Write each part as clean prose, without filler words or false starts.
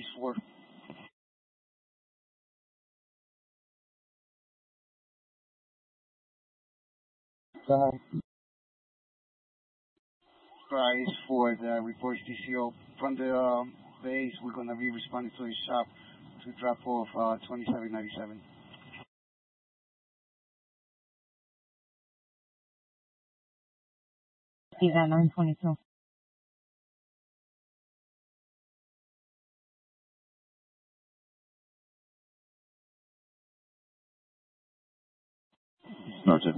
East 4. East 4, the reports DCO. From the base, we're going to be responding to the shop to drop off 2797. He's at 922. Noted.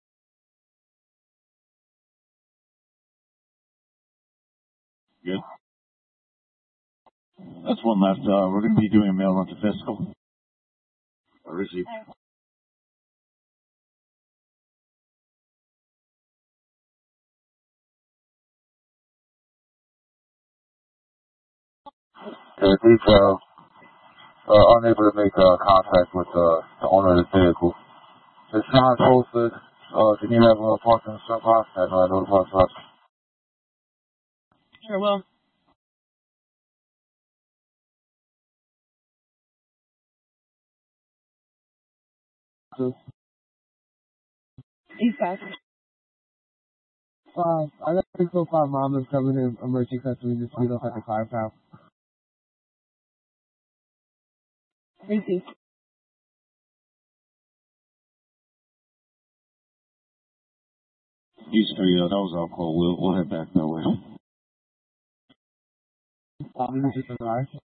Good. That's one left. We're going to be doing a mail run to fiscal. Receive. Detail, unable to make contact with the owner of the vehicle. It's not posted. Can you have a parking in the front box? I know the parking box. Sure will. East side. I don't think so far mom is coming in emergency custody this week at the car pal. Receive. East 3, that was our call. We'll head back that way. This is